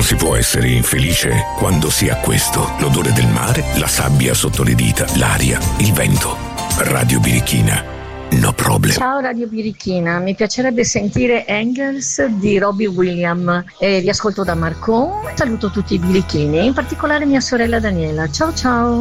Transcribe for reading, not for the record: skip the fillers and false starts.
Non si può essere infelice quando si ha questo: l'odore del mare, la sabbia sotto le dita, l'aria, il vento. Radio Birichina, no problem. Ciao Radio Birichina, mi piacerebbe sentire Angels di Robbie Williams e vi ascolto da Marcon. Saluto tutti i birichini, in particolare mia sorella Daniela. Ciao ciao.